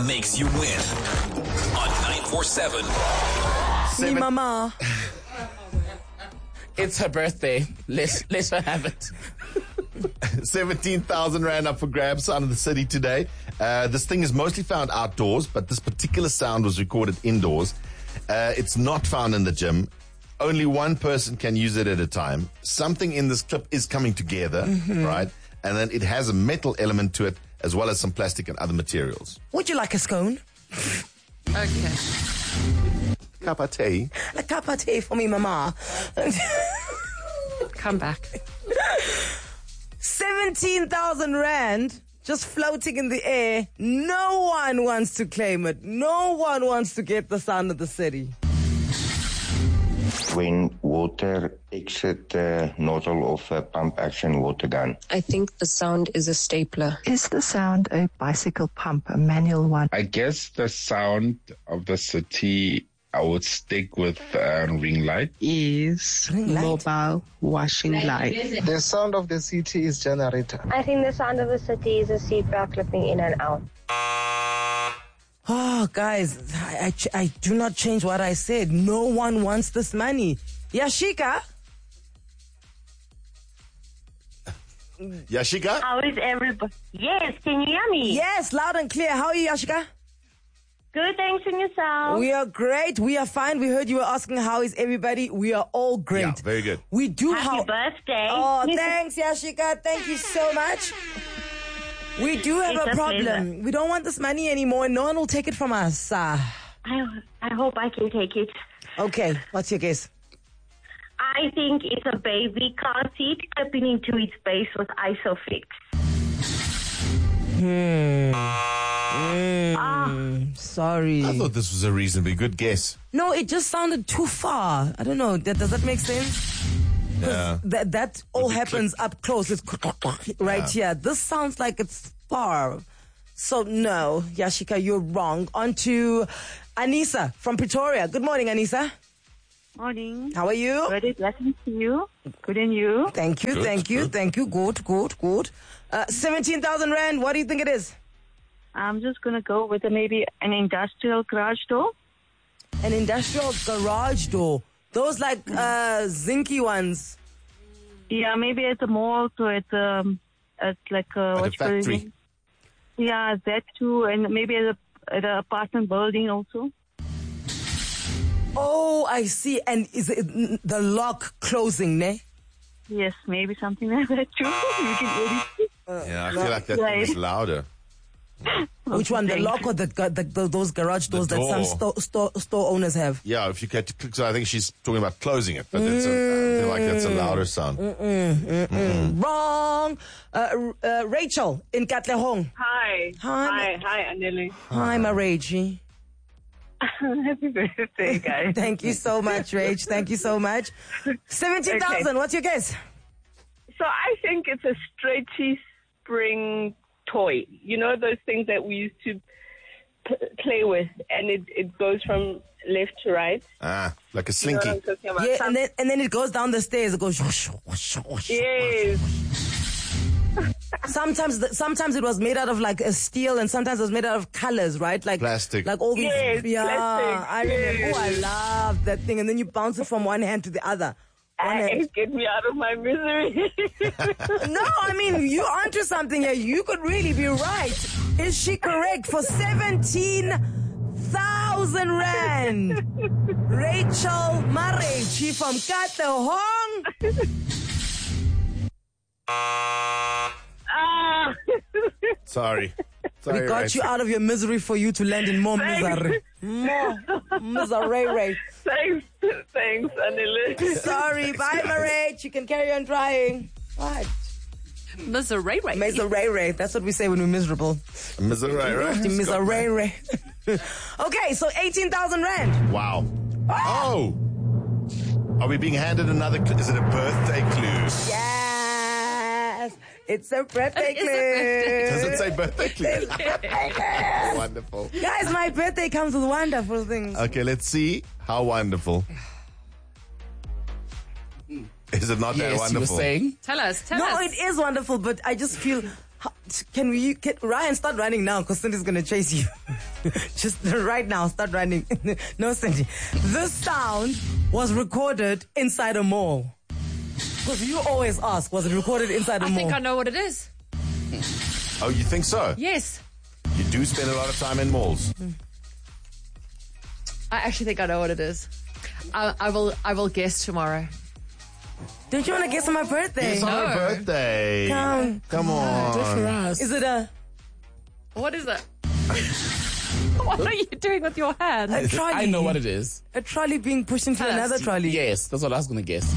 makes you win on 947. Me mama. It's her birthday. Let her have it. 17,000 Rand up for grabs, Sound of the City today. This thing is mostly found outdoors, but this particular sound was recorded indoors. It's not found in the gym. Only one person can use it at a time. Something in this clip is coming together, right? And then it has a metal element to it, as well as some plastic and other materials. Would you like a scone? Okay. Cup of tea. A cup of tea for me mama. Come back. 17,000 Rand just floating in the air. No one wants to claim it. No one wants to get the Sound of the City. When water exits the nozzle of a pump action water gun. I think the sound is a stapler. Is the sound a bicycle pump, a manual one? I guess the Sound of the City, I would stick with ring light. Is mobile washing light. The Sound of the City is generator. I think the Sound of the City is a seatbelt clipping in and out. Oh, guys, I do not change what I said. No one wants this money. Yashika? Yashika? How is everybody? Yes, can you hear me? Yes, loud and clear. How are you, Yashika? Good, thanks, and yourself? We are great. We are fine. We heard you were asking how is everybody. We are all great. Yeah, very good. We do Happy birthday. Oh, thanks, Yashika. Thank you so much. We do have It's a a problem. pleasure. We don't want this money anymore. No one will take it from us. I hope I can take it. Okay, what's your guess? I think it's a baby car seat clipping into its base with Isofix. Sorry. I thought this was a reasonably good guess. No, it just sounded too far. I don't know. Does that make sense? Yeah. That all happens up close. It's right here. This sounds like it's far. So no, Yashika, you're wrong. On to Anisa from Pretoria. Good morning, Anisa. Morning. How are you? Good, blessings to you. Good, and you? Thank you, thank you, thank you. Good. 17,000 Rand. What do you think it is? I'm just going to go with maybe an industrial garage door. An industrial garage door. Those like zinky ones. Yeah, maybe at the mall, so at like At a factory. Yeah, that too, and maybe at an apartment building also. Oh, I see. And is it the lock closing, ne? Yes, maybe something like that too. You can really Yeah, I feel like that thing is louder. Which one, the lock or those garage doors The that door. some store owners have? Yeah, if you get to click, so I think she's talking about closing it, but I feel like that's a louder sound. Wrong. Rachel in Katlehong. Hi, Anele. Hi, my Rachie. Happy birthday, guys. Thank you so much, Rach. Thank you so much. 17,000. Okay. What's your guess? So I think it's a stretchy spring toy. You know those things that we used to play with, and it goes from left to right. Ah, like a You know slinky. what I'm talking about? Yeah, and then it goes down the stairs. It goes. Whoosh, whoosh, whoosh. Yes. Sometimes it was made out of like a steel, and sometimes it was made out of colors, right? Like Plastic. like all these. Yes, yeah, plastic. I remember. Yes. Oh, I love that thing. And then you bounce it from one hand to the other. One hand. Get me out of my misery. No, I mean, you onto something here. You could really be right. Is she correct for 17,000 Rand? Rachel Marechi from Katlehong. Sorry. We got you out of your misery for you to land in more misery. More misery. Thanks, Anele. Sorry, bye, Marach. You can carry on trying. What? Misery. Misery. That's what we say when we're miserable. Misery, right? Misery. Okay, so 18,000 Rand. Wow. Oh! Are we being handed another clue? Is it a birthday clue? Yes. It's a birthday clue. Does it say birthday clue? Wonderful. Guys, my birthday comes with wonderful things. Okay, let's see. How wonderful. Is it not that Yes, you were wonderful? saying. Tell us. No, it is wonderful, but I just feel Can Ryan start running now? Because Cindy's going to chase you. Just right now, start running. No, Cindy. This sound was recorded inside a mall. Because you always ask, was it recorded inside a mall? I think I know what it is. Oh, you think so? Yes. You do spend a lot of time in malls. I actually think I know what it is. I will guess tomorrow. Don't you want to guess on my birthday? It's on her birthday. Come on. Good for us. Is it a... What is it? What are you doing with your hand? A trolley? I know what it is. A trolley being pushed into another trolley. Yes, that's what I was going to guess.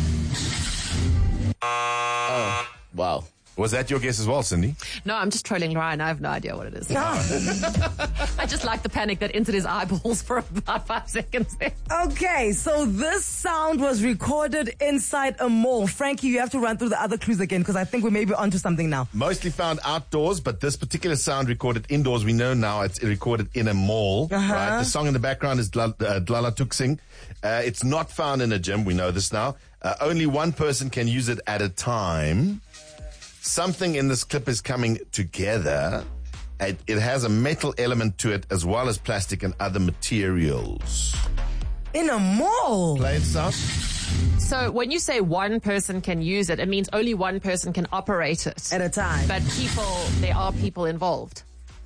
Oh, wow. Was that your guess as well, Cindy? No, I'm just trolling Ryan. I have no idea what it is. I just like the panic that entered his eyeballs for about 5 seconds there. Okay, so this sound was recorded inside a mall. Frankie, you have to run through the other clues again because I think we may be onto something now. Mostly found outdoors, but this particular sound recorded indoors. We know now it's recorded in a mall. Right? The song in the background is Dlala Tuksing. It's not found in a gym. We know this now. Only one person can use it at a time. Something in this clip is coming together. It has a metal element to it as well as plastic and other materials. In a mall? Play it, sound. So when you say one person can use it, it means only one person can operate it. At a time. But there are people involved.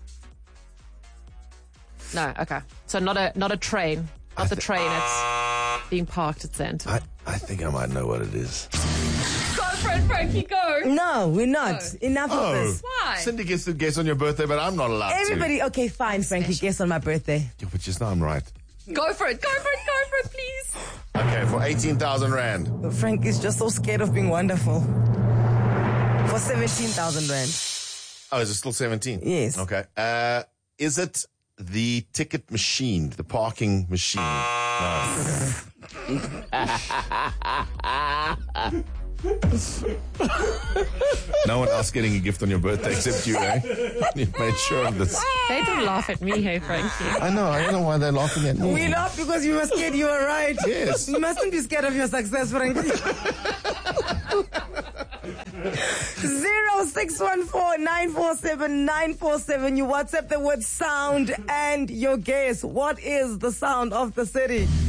No, okay. So not a train. Not the train, it's being parked at Santa. I think I might know what it is. Go for it, Frankie, go. No, we're not. Enough of this. Why? Cindy gets to guess on your birthday, but I'm not allowed Everybody, okay, fine, Frankie, guess on my birthday. to. But just now I'm right. Go for it, please. Okay, for 18,000 Rand. Frankie's just so scared of being wonderful. For 17,000 Rand. Oh, is it still 17? Yes. Okay. Is it the ticket machine, the parking machine? No. No one else getting a gift on your birthday except you, eh? You made sure of this. They don't laugh at me, hey, Frankie. I know. I don't know why they're laughing at me. We laugh because you were scared you were right. Yes. You mustn't be scared of your success, Frankie. 0614-947-947. You WhatsApp the word sound and your guess. What is the sound of the city?